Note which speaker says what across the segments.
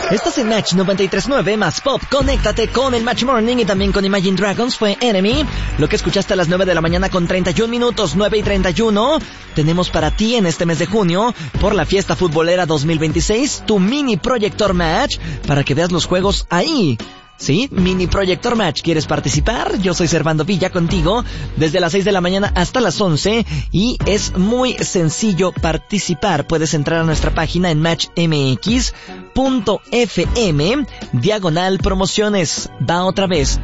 Speaker 1: Estás en Match 93.9 más Pop. Conéctate con el Match Morning y también con Imagine Dragons. Fue Enemy. Lo que escuchaste a las 9 de la mañana con 31 minutos, 9:31. Tenemos para ti en este mes de junio, por la fiesta futbolera 2026, tu mini proyector Match para que veas los juegos ahí. Sí, Mini Proyector Match. ¿Quieres participar? Yo soy Servando Villa contigo desde las 6 de la mañana hasta las 11 y es muy sencillo participar. Puedes entrar a nuestra página en matchmx.fm/promociones. Va otra vez,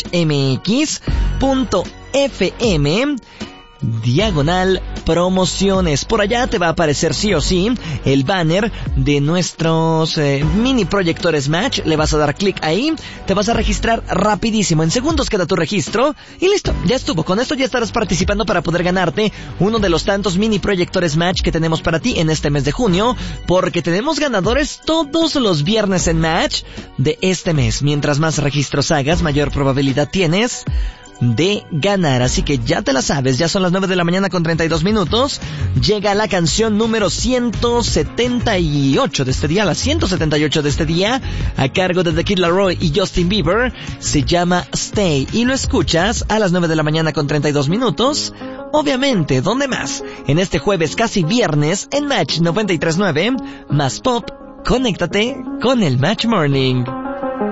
Speaker 1: matchmx.fm/promociones. Por allá te va a aparecer sí o sí el banner de nuestros mini proyectores Match. Le vas a dar clic ahí, te vas a registrar rapidísimo, en segundos queda tu registro y listo, ya estuvo. Con esto ya estarás participando para poder ganarte uno de los tantos mini proyectores Match que tenemos para ti en este mes de junio, porque tenemos ganadores todos los viernes en Match de este mes. Mientras más registros hagas, mayor probabilidad tienes de ganar, así que ya te la sabes. Ya son las 9 de la mañana con 32 minutos. Llega la canción número 178 de este día, la 178 de este día, a cargo de The Kid Laroi y Justin Bieber. Se llama Stay y lo escuchas a las 9 de la mañana con 32 minutos. Obviamente, ¿dónde más? En este jueves casi viernes en Match 93.9 más Pop. Conéctate con el Match Morning.